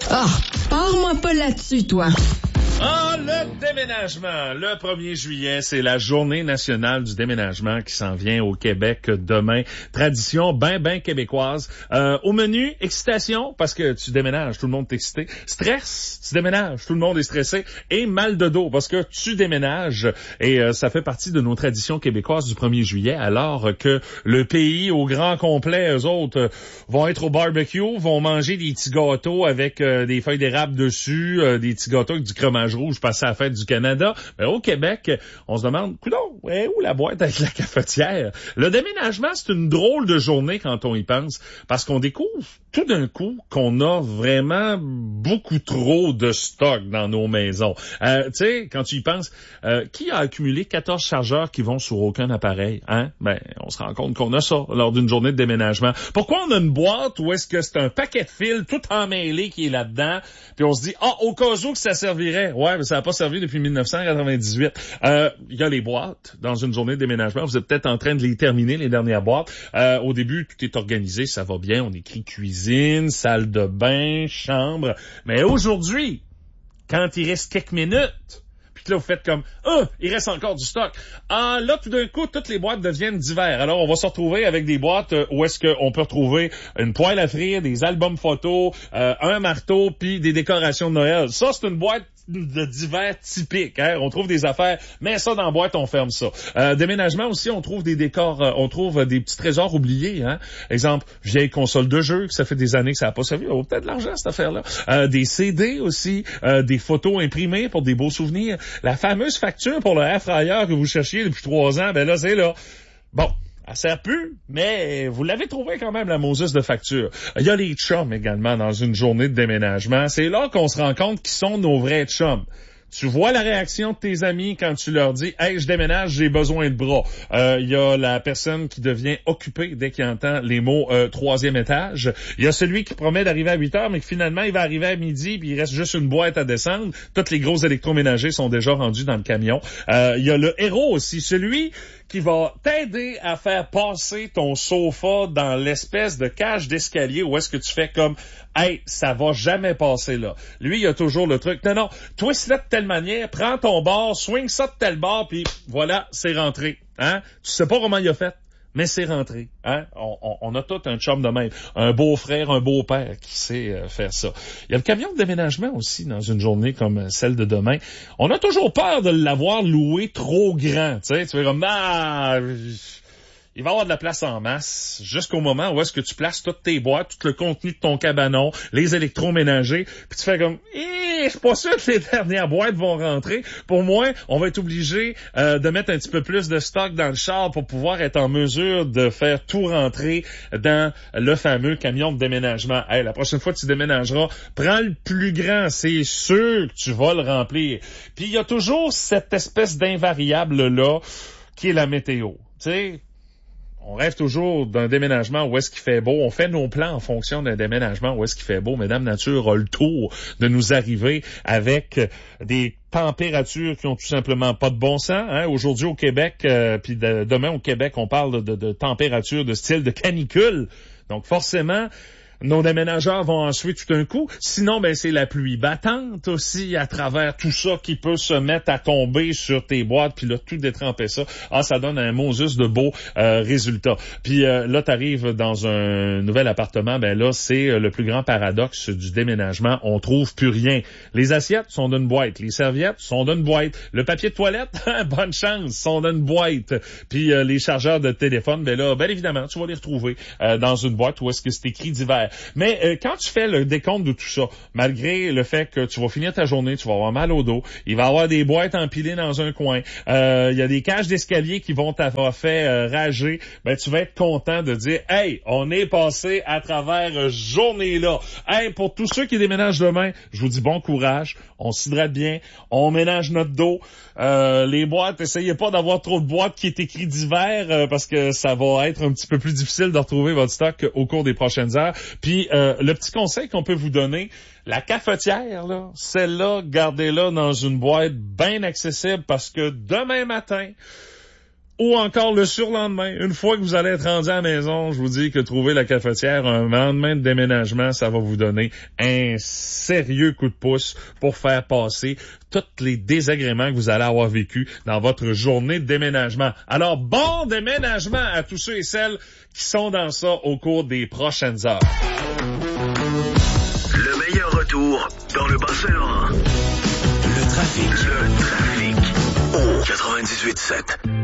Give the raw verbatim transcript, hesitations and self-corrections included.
Ah, pars-moi pas là-dessus, toi. Ah, le déménagement! Le premier juillet, c'est la journée nationale du déménagement qui s'en vient au Québec demain. Tradition ben, ben québécoise. Euh, au menu, excitation, parce que tu déménages, tout le monde est excité. Stress, tu déménages, tout le monde est stressé. Et mal de dos, parce que tu déménages. Et euh, ça fait partie de nos traditions québécoises du premier juillet, alors que le pays au grand complet, eux autres, euh, vont être au barbecue, vont manger des petits gâteaux avec euh, des feuilles d'érable dessus, euh, des petits gâteaux avec du fromage rouge passé à la fête du Canada. Mais au Québec, on se demande, coudonc, ouais, où la boîte avec la cafetière? Le déménagement, c'est une drôle de journée quand on y pense, parce qu'on découvre tout d'un coup qu'on a vraiment beaucoup trop de stock dans nos maisons. Euh, tu sais, quand tu y penses, euh, qui a accumulé quatorze chargeurs qui vont sur aucun appareil? Hein? Ben, on se rend compte qu'on a ça lors d'une journée de déménagement. Pourquoi on a une boîte où est-ce que c'est un paquet de fils tout emmêlé qui est là-dedans, puis on se dit, ah, au cas où que ça servirait. Ouais, mais ça n'a pas servi depuis dix-neuf cent quatre-vingt-dix-huit. Euh, il y a les boîtes dans une journée de déménagement. Vous êtes peut-être en train de les terminer, les dernières boîtes. Euh, au début, tout est organisé, ça va bien. On écrit cuisine, salle de bain, chambre. Mais aujourd'hui, quand il reste quelques minutes, puis que là, vous faites comme, ah, il reste encore du stock. Ah, là, tout d'un coup, toutes les boîtes deviennent divers. Alors, on va se retrouver avec des boîtes où est-ce qu'on peut retrouver une poêle à frire, des albums photos, euh, un marteau, puis des décorations de Noël. Ça, c'est une boîte de divers typiques. Hein? On trouve des affaires, mais ça dans la boîte, on ferme ça. Euh, déménagement aussi, on trouve des décors, euh, on trouve des petits trésors oubliés. Hein? Exemple, vieille console de jeu, que ça fait des années que ça n'a pas servi. Oh, peut-être de l'argent, cette affaire-là. Euh, des C D aussi, euh, des photos imprimées pour des beaux souvenirs. La fameuse facture pour le air fryer que vous cherchiez depuis trois ans, ben là, c'est là. Bon. Elle sert plus, mais vous l'avez trouvé quand même, la Moses de facture. Il y a les chums également dans une journée de déménagement. C'est là qu'on se rend compte qui sont nos vrais chums. Tu vois la réaction de tes amis quand tu leur dis « Hey, je déménage, j'ai besoin de bras. Euh, » Il y a la personne qui devient occupée dès qu'il entend les mots euh, « troisième étage ». Il y a celui qui promet d'arriver à huit heures, mais que finalement, il va arriver à midi, puis il reste juste une boîte à descendre. Toutes les gros électroménagers sont déjà rendus dans le camion. Euh, il y a le héros aussi, celui qui va t'aider à faire passer ton sofa dans l'espèce de cage d'escalier où est-ce que tu fais comme « Hey, ça va jamais passer là. » Lui, il a toujours le truc. Non, non, twist-le de telle manière, prends ton bord, swing ça de tel bord, puis voilà, c'est rentré. Hein? Tu sais pas comment il a fait, mais c'est rentré. Hein? On, on, on a tout un chum de même. Un beau-frère, un beau-père qui sait euh, faire ça. Il y a le camion de déménagement aussi dans une journée comme celle de demain. On a toujours peur de l'avoir loué trop grand. Tu sais, tu fais comme, ah, il va y avoir de la place en masse jusqu'au moment où est-ce que tu places toutes tes boîtes, tout le contenu de ton cabanon, les électroménagers, puis tu fais comme, eh, je suis pas sûr que les dernières boîtes vont rentrer. Pour moi, on va être obligé euh, de mettre un petit peu plus de stock dans le char pour pouvoir être en mesure de faire tout rentrer dans le fameux camion de déménagement. Hey, la prochaine fois que tu déménageras, prends le plus grand, c'est sûr que tu vas le remplir. Puis il y a toujours cette espèce d'invariable-là qui est la météo. Tu sais, on rêve toujours d'un déménagement où est-ce qu'il fait beau. On fait nos plans en fonction d'un déménagement où est-ce qu'il fait beau. Mesdames Nature a le tour de nous arriver avec des températures qui ont tout simplement pas de bon sens. Hein? Aujourd'hui au Québec, euh, puis de, demain au Québec, on parle de, de, de températures de style de canicule. Donc forcément, nos déménageurs vont en suivre tout un coup. Sinon, ben c'est la pluie battante aussi à travers tout ça qui peut se mettre à tomber sur tes boîtes, puis là, tout détremper ça. Ah, ça donne un Moses de beaux euh, résultats. Puis euh, là, t'arrives dans un nouvel appartement, ben là, c'est le plus grand paradoxe du déménagement. On trouve plus rien. Les assiettes sont d'une boîte. Les serviettes sont d'une boîte. Le papier de toilette, bonne chance, sont d'une boîte. Puis euh, les chargeurs de téléphone, ben là, ben évidemment, tu vas les retrouver euh, dans une boîte où est-ce que c'est écrit divers. Mais euh, quand tu fais le décompte de tout ça, malgré le fait que tu vas finir ta journée, tu vas avoir mal au dos, il va y avoir des boîtes empilées dans un coin, euh, il y a des cages d'escalier qui vont t'avoir fait euh, rager, ben tu vas être content de dire « Hey, on est passé à travers cette journée-là. » Hey, pour tous ceux qui déménagent demain, je vous dis bon courage, on s'hydrate bien, on ménage notre dos. Euh, les boîtes, essayez pas d'avoir trop de boîtes qui est écrit d'hiver euh, parce que ça va être un petit peu plus difficile de retrouver votre stock au cours des prochaines heures. Puis euh, le petit conseil qu'on peut vous donner, la cafetière, là, celle-là, gardez-la dans une boîte bien accessible parce que demain matin, ou encore le surlendemain. Une fois que vous allez être rendu à la maison, je vous dis que trouver la cafetière un lendemain de déménagement, ça va vous donner un sérieux coup de pouce pour faire passer tous les désagréments que vous allez avoir vécu dans votre journée de déménagement. Alors, bon déménagement à tous ceux et celles qui sont dans ça au cours des prochaines heures. Le meilleur retour dans le Bas-Saint-Laurent. Le trafic. Le trafic. Au quatre-vingt-dix-huit sept.